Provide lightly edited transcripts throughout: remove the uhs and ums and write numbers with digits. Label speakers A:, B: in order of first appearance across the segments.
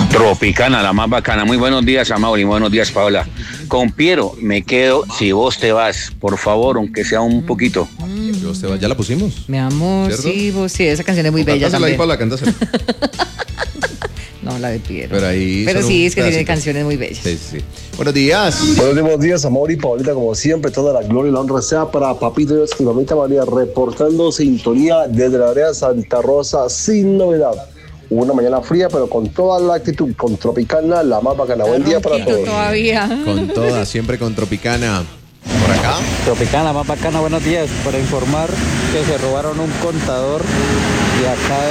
A: Tropicana, la más bacana. Muy buenos días, Amaury. Buenos días, Paola. Con Piero me quedo si vos te vas. Por favor, aunque sea un poquito.
B: Si vos te vas, ya la pusimos.
C: Mi amor, ¿cierto? Sí, vos sí, esa canción es muy bella también.
B: Ahí, Paola, cantásela.
C: No, la de Piero.
B: Pero
C: sí, es que tiene canciones muy bellas.
B: Sí. Buenos días.
D: Buenos días, Amaury y Paulita, como siempre, toda la gloria y la honra sea para Papito Dios y Mamita María, reportando sintonía desde la área de Santa Rosa, sin novedad. Una mañana fría, pero con toda la actitud, con Tropicana, la más bacana. Buen día para todos.
C: Todavía.
B: Con toda, siempre con Tropicana. Por acá.
E: Tropicana, más bacana, buenos días. Para informar que se robaron un contador de acá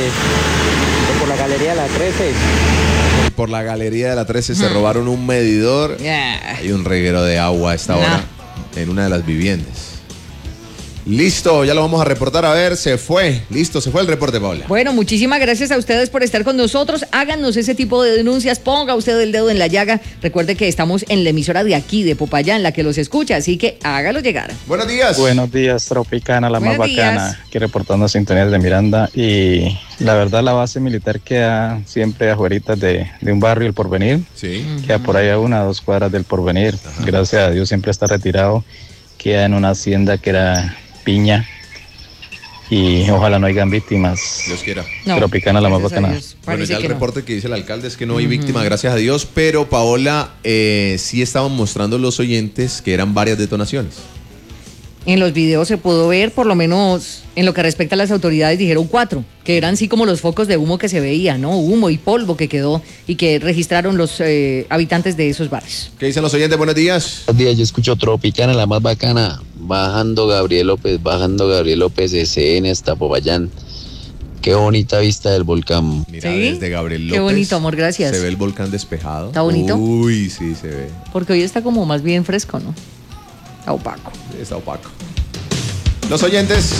E: por la Galería de la 13.
B: Y por la Galería de la 13 se robaron un medidor. Hay un reguero de agua a esta hora en una de las viviendas. Listo, ya lo vamos a reportar. A ver, se fue. Listo, se fue el reporte, Paula.
C: Bueno, muchísimas gracias a ustedes por estar con nosotros. Háganos ese tipo de denuncias. Ponga usted el dedo en la llaga. Recuerde que estamos en la emisora de aquí, de Popayán, la que los escucha. Así que hágalo llegar.
B: Buenos días.
F: Buenos días, Tropicana, la
C: Buenos
F: más bacana.
C: días.
F: Aquí reportando sintonías de Miranda. Y la verdad, la base militar queda siempre afuera de un barrio, el Porvenir.
B: Sí.
F: Queda por ahí a 1 o 2 cuadras del Porvenir. Ajá. Gracias a Dios siempre está retirado. Queda en una hacienda que era Piña, y ojalá no hayan víctimas.
B: Dios quiera.
C: No,
F: Tropicana, la más bacana.
B: Bueno, ya el reporte que dice el alcalde es que no hay víctimas, gracias a Dios, pero Paola, sí estaban mostrando los oyentes que eran varias detonaciones.
C: En los videos se pudo ver, por lo menos en lo que respecta a las autoridades, dijeron 4, que eran así como los focos de humo que se veía, ¿no? Humo y polvo que quedó y que registraron los habitantes de esos barrios.
B: ¿Qué dicen los oyentes? Buenos días.
G: Buenos días, yo escucho Tropicana, la más bacana. Bajando Gabriel López, SN hasta Popayán. Qué bonita vista del volcán.
B: Mira,
C: ¿Sí?
B: desde Gabriel López.
C: Qué bonito, amor, gracias.
B: Se ve el volcán despejado.
C: ¿Está bonito?
B: Uy, sí, se ve.
C: Porque hoy está como más bien fresco, ¿no? Está opaco.
B: Está opaco. Los oyentes.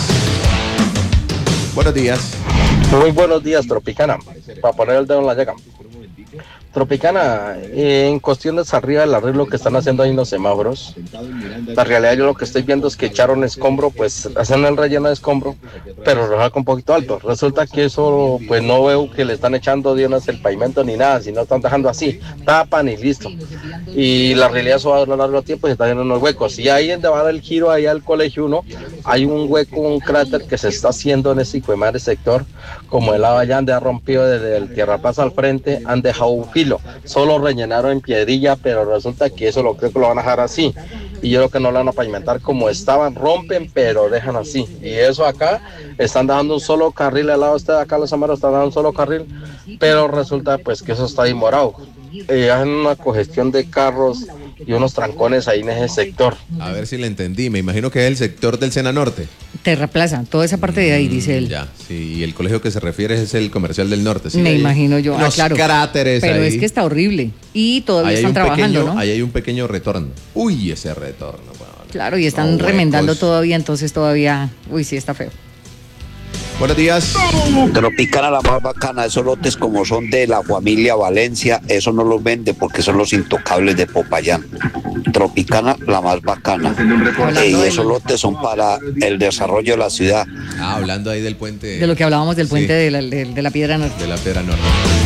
B: Buenos días.
D: Muy buenos días, Tropicana. Para poner el dedo en la llaga. Tropicana, en cuestiones arriba del arreglo que están haciendo ahí en los semáforos, la realidad yo lo que estoy viendo es que echaron escombro, pues hacen el relleno de escombro, pero lo sacan un poquito alto. Resulta que eso, pues no veo que le están echando de unas el pavimento ni nada, sino están dejando así, tapan y listo. Y la realidad eso va a durar largo tiempo y se están haciendo unos huecos. Y ahí en de va el giro, ahí al colegio 1, hay un hueco, un cráter que se está haciendo en ese hijo de madre sector, como el lado allá han rompido desde el Tierra Plaza al frente, han dejado un filo, solo rellenaron en piedrilla, pero resulta que eso lo creo que lo van a dejar así, y yo creo que no lo van a pavimentar como estaban, rompen, pero dejan así, y eso acá, están dejando un solo carril al lado este de acá, los amaros están dando un solo carril, pero resulta pues que eso está demorado, hacen una congestión de carros y unos trancones ahí en ese sector.
B: A ver si le entendí, me imagino que es el sector del Sena Norte.
C: Terraplaza, toda esa parte de ahí, dice él.
B: Ya, sí, y el colegio que se refiere es el Comercial del Norte. ¿Sí?
C: Me imagino yo.
B: Unos
C: claro.
B: cráteres
C: pero
B: ahí.
C: es que está horrible. Y todavía
B: Ahí
C: están trabajando, ¿no?
B: Ahí hay un pequeño retorno. Uy, ese retorno. Bueno,
C: claro, y están remendando todavía, entonces todavía... Uy, sí, está feo.
B: Buenos días.
H: Tropicana, la más bacana. Esos lotes como son de la familia Valencia, eso no los vende porque son los intocables de Popayán. Tropicana, la más bacana. Y esos lotes son para el desarrollo de la ciudad.
B: Hablando ahí del puente.
C: De lo que hablábamos del puente de la Piedra Norte.
B: De la Piedra Norte.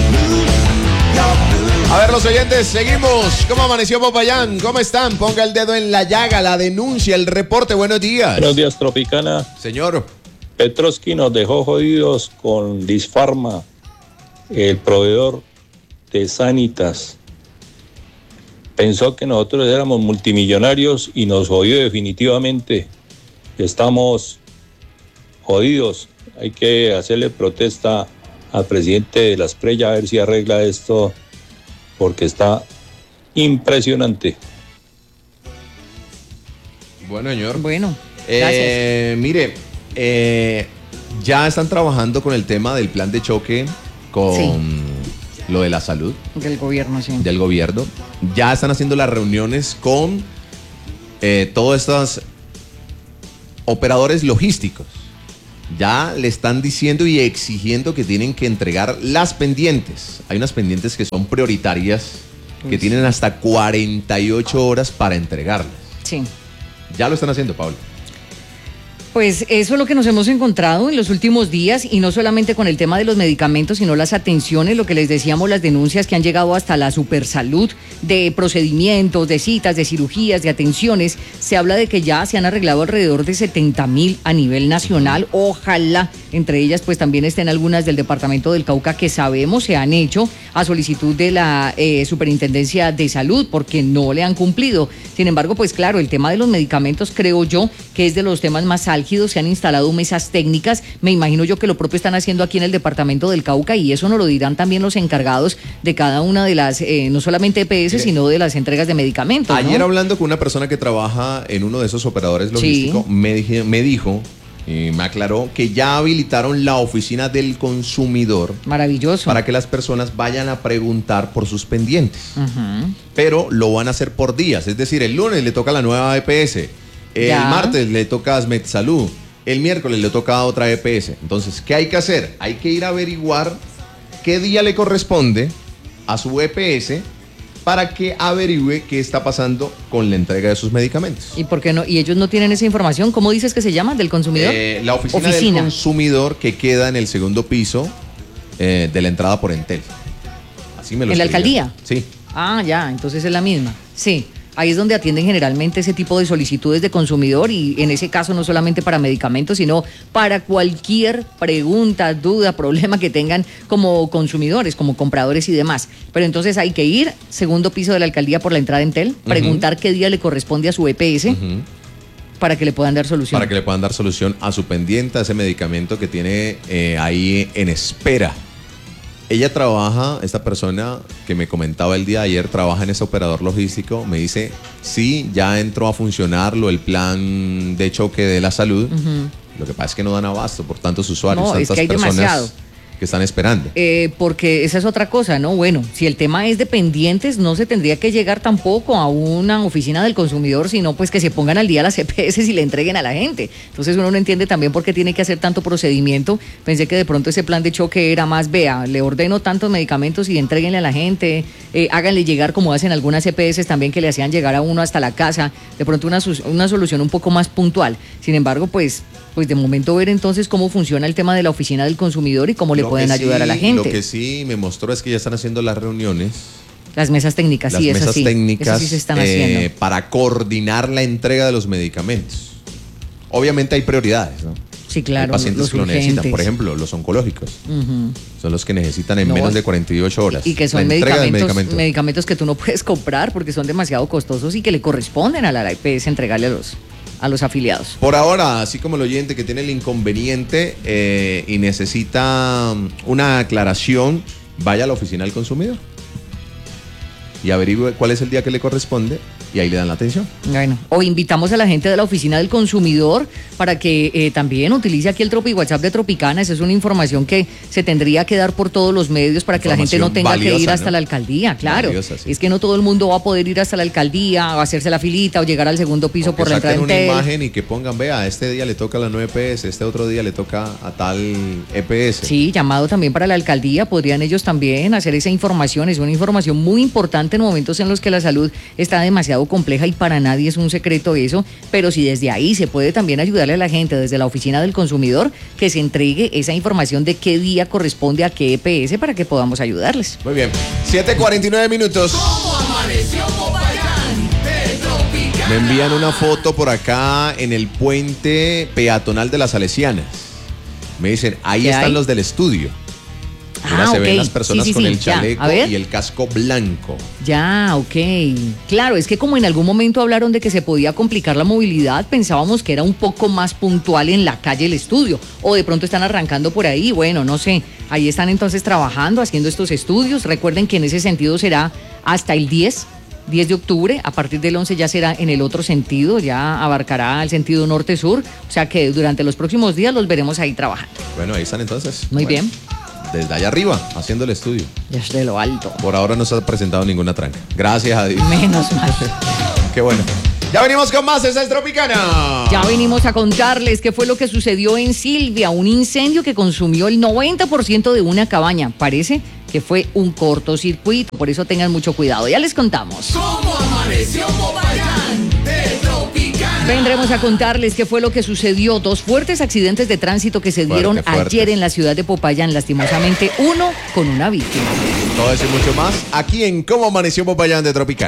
B: A ver, los oyentes, seguimos. ¿Cómo amaneció Popayán? ¿Cómo están? Ponga el dedo en la llaga, la denuncia, el reporte. Buenos días.
I: Buenos días, Tropicana.
B: Señor.
I: Petrovsky nos dejó jodidos con Disfarma, el proveedor de Sanitas. Pensó que nosotros éramos multimillonarios y nos jodió definitivamente. Estamos jodidos. Hay que hacerle protesta al presidente de la Esprella a ver si arregla esto, porque está impresionante.
B: Bueno, señor.
C: Bueno, gracias.
B: Mire, ya están trabajando con el tema del plan de choque con lo de la salud.
C: Del gobierno, sí.
B: Del gobierno. Ya están haciendo las reuniones con todos estos operadores logísticos. Ya le están diciendo y exigiendo que tienen que entregar las pendientes. Hay unas pendientes que son prioritarias, que tienen hasta 48 horas para entregarlas.
C: Sí.
B: Ya lo están haciendo, Pablo.
C: Pues eso es lo que nos hemos encontrado en los últimos días, y no solamente con el tema de los medicamentos, sino las atenciones, lo que les decíamos, las denuncias que han llegado hasta la Supersalud, de procedimientos, de citas, de cirugías, de atenciones. Se habla de que ya se han arreglado alrededor de 70,000 a nivel nacional. Ojalá entre ellas pues también estén algunas del departamento del Cauca, que sabemos se han hecho a solicitud de la Superintendencia de Salud, porque no le han cumplido. Sin embargo, pues claro, el tema de los medicamentos creo yo que es de los temas más álgidos. Se han instalado mesas técnicas, me imagino yo que lo propio están haciendo aquí en el departamento del Cauca, y eso nos lo dirán también los encargados de cada una de las, no solamente EPS, sino de las entregas de medicamentos, ¿no?
B: Ayer hablando con una persona que trabaja en uno de esos operadores logísticos, sí, me dijo y me aclaró que ya habilitaron la oficina del consumidor.
C: Maravilloso.
B: Para que las personas vayan a preguntar por sus pendientes. Pero lo van a hacer por días, es decir, el lunes le toca la nueva EPS, el martes le toca a Medsalud, el miércoles le toca a otra EPS. Entonces, ¿qué hay que hacer? Hay que ir a averiguar qué día le corresponde a su EPS para que averigüe qué está pasando con la entrega de sus medicamentos.
C: ¿Y por qué no? ¿Y ellos no tienen esa información? ¿Cómo dices que se llama? ¿Del consumidor?
B: La oficina del consumidor, que queda en el segundo piso de la entrada por Entel. Así me lo
C: ¿En la alcaldía?
B: Sí.
C: Ah, ya, entonces es la misma. Sí. Ahí es donde atienden generalmente ese tipo de solicitudes de consumidor, y en ese caso no solamente para medicamentos, sino para cualquier pregunta, duda, problema que tengan como consumidores, como compradores y demás. Pero entonces hay que ir, segundo piso de la alcaldía por la entrada en Entel, preguntar qué día le corresponde a su EPS para que le puedan dar solución.
B: Para que le puedan dar solución a su pendiente, a ese medicamento que tiene ahí en espera. Ella trabaja, esta persona que me comentaba el día de ayer, trabaja en ese operador logístico. Me dice, sí, ya entró a funcionar el plan de choque de la salud. Lo que pasa es que no dan abasto por tantos usuarios, tantas
C: es que hay
B: personas
C: demasiado
B: que están esperando.
C: Porque esa es otra cosa, ¿no? Bueno, si el tema es de pendientes, no se tendría que llegar tampoco a una oficina del consumidor, sino pues que se pongan al día las EPS y le entreguen a la gente. Entonces uno no entiende también por qué tiene que hacer tanto procedimiento. Pensé que de pronto ese plan de choque era más, vea, le ordeno tantos medicamentos y entréguenle a la gente, háganle llegar, como hacen algunas EPS también, que le hacían llegar a uno hasta la casa, de pronto una solución un poco más puntual. Sin embargo, pues de momento ver entonces cómo funciona el tema de la oficina del consumidor y cómo le pueden ayudar a la gente.
B: Lo que sí me mostró es que ya están haciendo las reuniones.
C: Las mesas técnicas,
B: sí,
C: esas
B: mesas técnicas
C: sí se están haciendo.
B: Para coordinar la entrega de los medicamentos. Obviamente hay prioridades, ¿no?
C: Sí, claro.
B: Hay pacientes que lo necesitan, por ejemplo, los oncológicos. Son los que necesitan en menos de 48 horas.
C: Y que son medicamentos que tú no puedes comprar porque son demasiado costosos y que le corresponden a la EPS entregarle a los afiliados.
B: Por ahora, así como el oyente que tiene el inconveniente y necesita una aclaración, vaya a la oficina del consumidor y averigüe cuál es el día que le corresponde, y ahí le dan la atención.
C: Bueno, o invitamos a la gente de la oficina del consumidor para que también utilice aquí el WhatsApp de Tropicana. Esa es una información que se tendría que dar por todos los medios para que la gente no tenga valiosa, que ir hasta la alcaldía, claro. Valiosa, sí. Es que no todo el mundo va a poder ir hasta la alcaldía o hacerse la filita o llegar al segundo piso por la entrada en
B: una imagen y que pongan, vea, este día le toca a la 9 EPS, este otro día le toca a tal EPS.
C: Sí, llamado también para la alcaldía, podrían ellos también hacer esa información. Es una información muy importante en momentos en los que la salud está demasiado compleja y para nadie es un secreto eso, pero si desde ahí se puede también ayudarle a la gente desde la oficina del consumidor, que se entregue esa información de qué día corresponde a qué EPS para que podamos ayudarles.
B: Muy bien, 7:49 minutos.
J: ¿Cómo amaneció Popayán de Tropicana?
B: Me envían una foto por acá en el puente peatonal de las Salesianas. Me dicen, ahí están los del estudio. Mira, se ven las personas con el chaleco y el casco blanco.
C: Ya, ok. Claro, es que como en algún momento hablaron de que se podía complicar la movilidad, pensábamos que era un poco más puntual en la calle el estudio. O de pronto están arrancando por ahí, bueno, no sé. Ahí están entonces trabajando, haciendo estos estudios. Recuerden que en ese sentido será hasta el 10 de octubre. A partir del 11 ya será en el otro sentido, ya abarcará el sentido norte-sur. O sea que durante los próximos días los veremos ahí trabajando.
B: Bueno, ahí están entonces.
C: Muy bien.
B: Desde allá arriba, haciendo el estudio.
C: Desde lo alto.
B: Por ahora no se ha presentado ninguna tranca. Gracias a Dios.
C: Menos mal.
B: Qué bueno. Ya venimos con más, esa es Tropicana.
C: Ya venimos a contarles qué fue lo que sucedió en Silvia, un incendio que consumió el 90% de una cabaña. Parece que fue un cortocircuito, por eso tengan mucho cuidado. Ya les contamos.
J: ¿Cómo amaneció Popayán de Tropicana?
C: Vendremos a contarles qué fue lo que sucedió. 2 fuertes accidentes de tránsito que se dieron ayer en la ciudad de Popayán. Lastimosamente, uno con una víctima.
B: Todo eso y mucho más aquí en Cómo Amaneció Popayán de Tropicana.